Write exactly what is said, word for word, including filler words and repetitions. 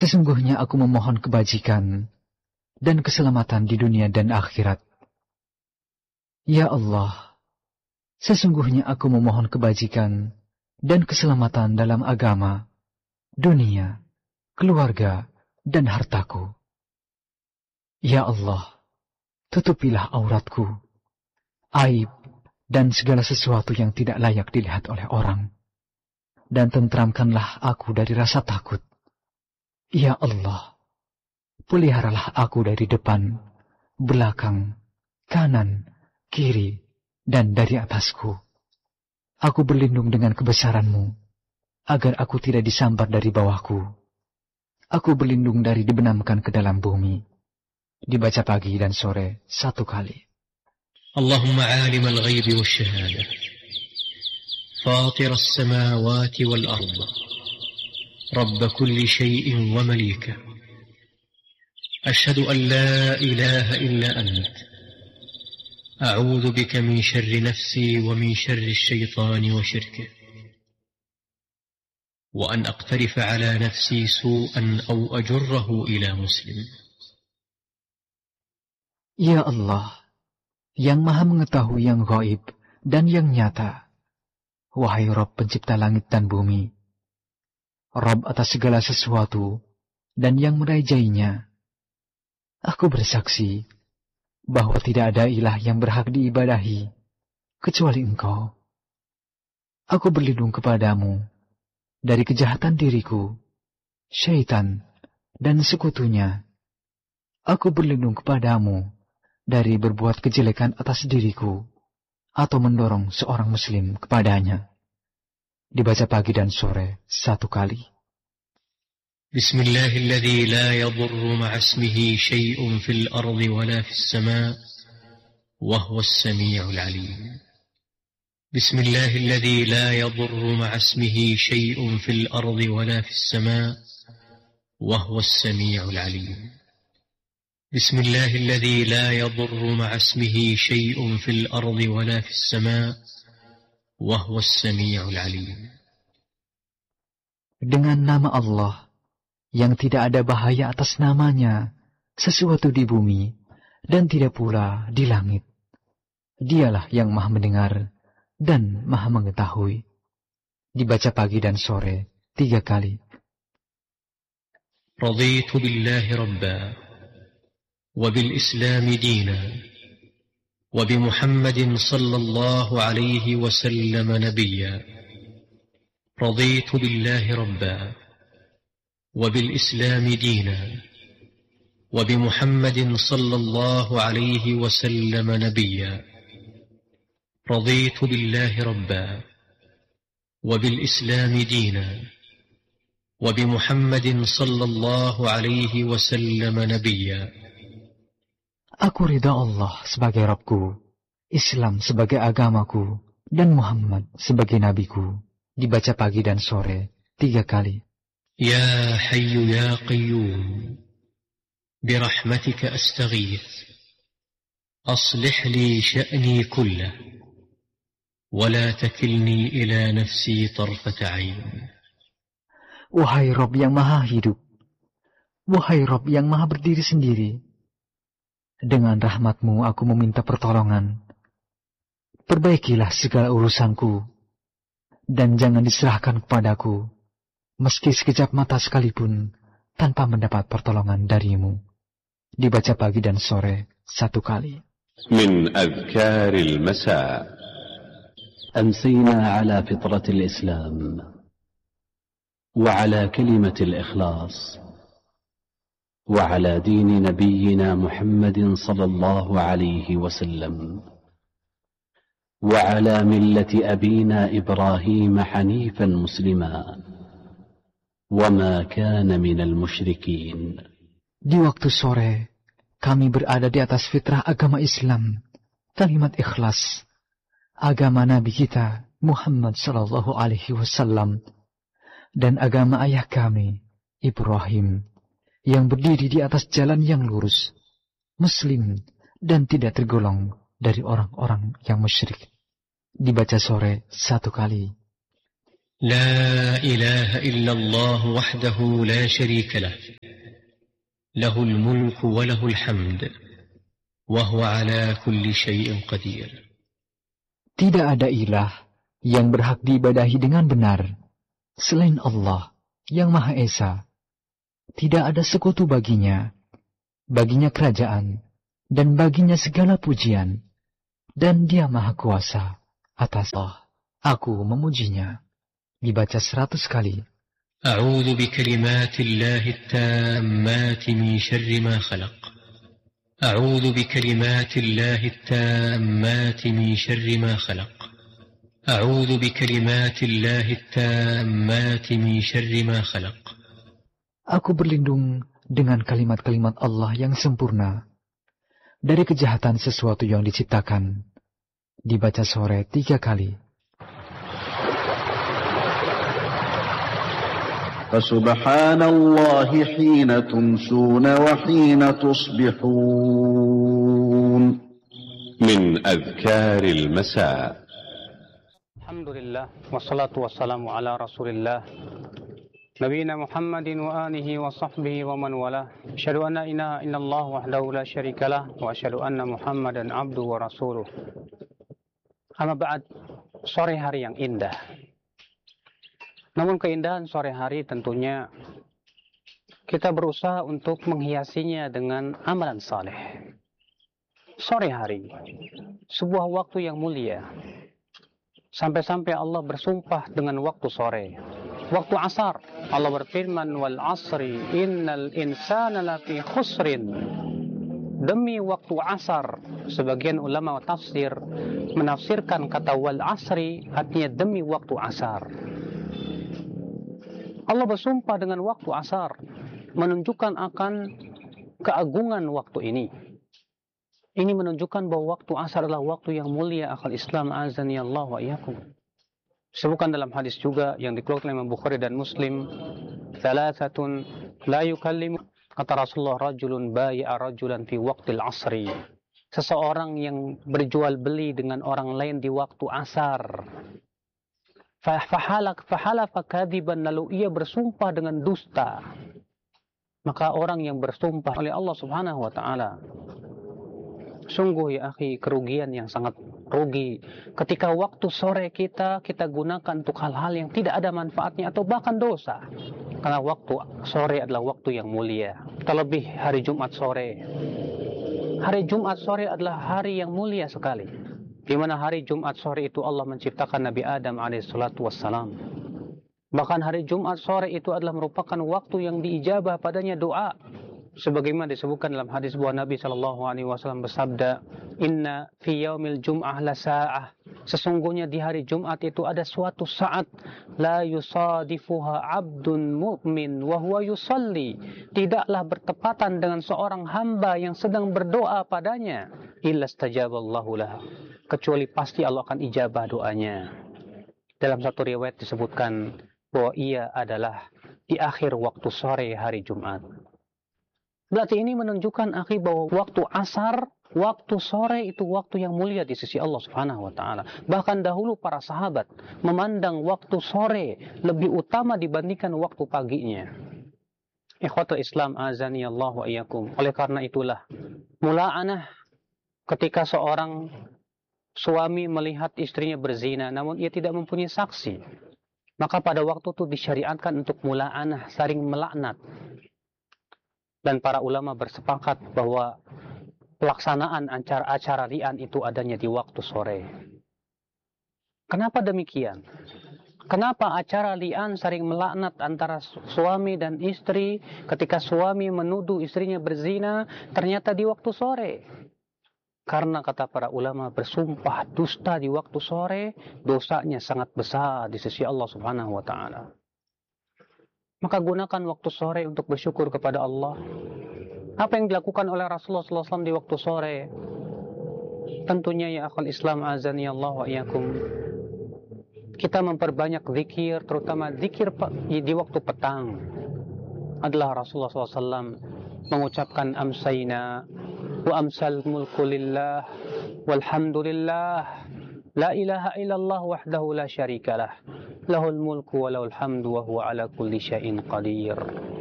Sesungguhnya aku memohon kebajikan dan keselamatan di dunia dan akhirat. Ya Allah, sesungguhnya aku memohon kebajikan dan keselamatan dalam agama, dunia, keluarga, dan hartaku. Ya Allah, tutupilah auratku, aib, dan segala sesuatu yang tidak layak dilihat oleh orang. Dan tentramkanlah aku dari rasa takut. Ya Allah, peliharalah aku dari depan, belakang, kanan, kiri, dan dari atasku. Aku berlindung dengan kebesaran-Mu, agar aku tidak disambar dari bawahku. Aku berlindung dari dibenamkan ke dalam bumi. Dibaca pagi dan sore satu kali. Allahumma alim al-ghayb wa syahada, fatir as-samawati wal-ard, rabb kulli shay'in wa malika. Ashhadu an la ilaha illa ant. A'udzu bika min syarri nafsi wa min syarri asy-syaitani wa syirkihi. Wa an aqtarifa ala nafsi su'an aw ajurrahu ila muslim. Ya Allah, yang maha mengetahui yang gaib dan yang nyata. Wahai Rabb pencipta langit dan bumi, Rabb atas segala sesuatu dan yang merajainya, aku bersaksi bahwa tidak ada ilah yang berhak diibadahi kecuali Engkau. Aku berlindung kepadamu dari kejahatan diriku, syaitan, dan sekutunya. Aku berlindung kepadamu dari berbuat kejelekan atas diriku atau mendorong seorang muslim kepadanya. Dibaca pagi dan sore satu kali. Bismillahilladzi la yadurru ma'asmihi syai'un fil ardi wala fis sama' wa huwas sami'ul 'alim. Bismillahilladzi la yadurru ma'asmihi syai'un fil ardi wala fis sama' wa huwas sami'ul 'alim. Bismillahilladzi la yadurru ma'asmihi syai'un fil ardi wala fis sama' wa huwas sami'ul 'alim. Dengan nama Allah yang tidak ada bahaya atas namanya sesuatu di bumi dan tidak pula di langit. Dialah yang maha mendengar dan maha mengetahui. Dibaca pagi dan sore tiga kali. Raditu billahi rabba wa bil islam dina wa bi Muhammadin sallallahu alaihi wasallam nabiyya. Raditu billahi rabba وبالإسلام دينا وبمحمد صلى الله عليه وسلم نبيا. رضيت بالله ربا وبالإسلام دينا وبمحمد صلى الله عليه وسلم نبيا. Aku ridha Allah sebagai Rabbku, Islam sebagai agamaku, dan Muhammad sebagai nabiku. Dibaca pagi dan sore tiga kali. يا حي يا قيوم برحمتك أستغيث أصلح لي شأني كله ولا تكلني إلى نفسي طرفة عين. Wahai Rabb yang maha hidup, wahai Rabb yang maha berdiri sendiri, dengan rahmat-Mu aku meminta pertolongan. Perbaikilah segala urusanku, dan jangan diserahkan kepadaku meski sekejap mata sekalipun, tanpa mendapat pertolongan darimu. Dibaca pagi dan sore satu kali. Min adhkar al-masa. Amsayna ala fitrat al-Islam wa ala kalimat al-ikhlas wa ala din nabiyyina Muhammadin sallallahu alaihi wasallam wa ala millati abina Ibrahim hanifan muslima وَمَا كَانَ مِنَ الْمُشْرِكِينَ. Di waktu sore, kami berada di atas fitrah agama Islam, kalimat ikhlas, agama Nabi kita, Muhammad sallallahu alaihi wasallam, dan agama ayah kami, Ibrahim, yang berdiri di atas jalan yang lurus, Muslim, dan tidak tergolong dari orang-orang yang musyrik. Dibaca sore satu kali. لا إله إلا الله وحده لا شريك له له الملك وله الحمد وهو على كل شيء قدير. Tidak ada ilah yang berhak diibadahi dengan benar selain Allah yang Maha Esa. Tidak ada sekutu baginya, baginya kerajaan, dan baginya segala pujian, dan Dia Maha Kuasa atas Allah. Aku memujinya. Dibaca seratus kali. أعوذ بكلمات الله التامات من شر ما خلق. أعوذ بكلمات الله التامات من شر ما خلق. أعوذ بكلمات الله التامات من شر ما خلق. Aku berlindung dengan kalimat-kalimat Allah yang sempurna dari kejahatan sesuatu yang diciptakan. Dibaca sore tiga kali. فسبحان الله حين تمسون وحين تصبحون. من أذكار المساء. الحمد لله والصلاة والسلام على رسول الله نبينا محمد وآله وصحبه ومن والاه. أشهد أن لا إله إلا الله وحده لا شريك له وأشهد أن محمدا عبده ورسوله. Amma ba'd, sore hari yang indah. Namun keindahan sore hari tentunya kita berusaha untuk menghiasinya dengan amalan saleh. Sore hari, sebuah waktu yang mulia. Sampai-sampai Allah bersumpah dengan waktu sore. Waktu asar, Allah berfirman, wal asri innal insana lafi khusrin. Demi waktu asar, sebagian ulama tafsir menafsirkan kata wal asri artinya demi waktu asar. Allah bersumpah dengan waktu asar, menunjukkan akan keagungan waktu ini. Ini menunjukkan bahwa waktu asar adalah waktu yang mulia akal Islam azani Allah wa iyyakum. Disebutkan dalam hadis juga yang dikeluarkan oleh Imam Bukhari dan Muslim, "Thalathatun la yukallimu," kata Rasulullah, "rajulun bai'a rajulan fi waqtil asri." Seseorang yang berjual beli dengan orang lain di waktu asar. Fahalak fahalafa kadiban, lalu ia bersumpah dengan dusta. Maka orang yang bersumpah oleh Allah Subhanahu wa taala, sungguh ya akhi, kerugian yang sangat rugi ketika waktu sore kita kita gunakan untuk hal-hal yang tidak ada manfaatnya atau bahkan dosa. Karena waktu sore adalah waktu yang mulia. Terlebih hari Jumat sore. Hari Jumat sore adalah hari yang mulia sekali. Di mana hari Jumat sore itu Allah menciptakan Nabi Adam alaihissalatu wassalam. Bahkan hari Jumat sore itu adalah merupakan waktu yang diijabah padanya doa. Sebagaimana disebutkan dalam hadis bahwa Nabi shallallahu alaihi wasallam bersabda, Inna fi yaumil jum'ah la sa'ah. Sesungguhnya di hari Jumat itu ada suatu saat, la yusadifuha abdun mu'min wa huwa yusalli. Tidaklah bertepatan dengan seorang hamba yang sedang berdoa padanya, illa stajaballahu lah. Kecuali pasti Allah akan ijabah doanya. Dalam satu riwayat disebutkan bahwa ia adalah di akhir waktu sore hari Jumat. Berarti ini menunjukkan akhi bahwa waktu asar, waktu sore itu waktu yang mulia di sisi Allah Subhanahu wa taala. Bahkan dahulu para sahabat memandang waktu sore lebih utama dibandingkan waktu paginya. Ikhwatul Islam azani Allah wa iyyakum. Oleh karena itulah mula'anah ketika seorang suami melihat istrinya berzina namun ia tidak mempunyai saksi, maka pada waktu itu disyariatkan untuk mula'anah, saling melaknat. Dan para ulama bersepakat bahwa pelaksanaan acara-acara li'an itu adanya di waktu sore. Kenapa demikian? Kenapa acara li'an saling melaknat antara suami dan istri ketika suami menuduh istrinya berzina ternyata di waktu sore? Karena kata para ulama, bersumpah dusta di waktu sore, dosanya sangat besar di sisi Allah Subhanahu wa taala. Maka gunakan waktu sore untuk bersyukur kepada Allah. Apa yang dilakukan oleh Rasulullah shallallahu alaihi wasallam di waktu sore? Tentunya ya akhul Islam azani Allah wa iyyakum, kita memperbanyak zikir, terutama zikir di waktu petang. Adalah Rasulullah shallallahu alaihi wasallam mengucapkan amsayna wa amsal mulku lillah walhamdulillah la ilaha illallah wahdahu la syarikalah Lahul mulku wa lahul hamdu wa huwa ala kulli syai'in qadir.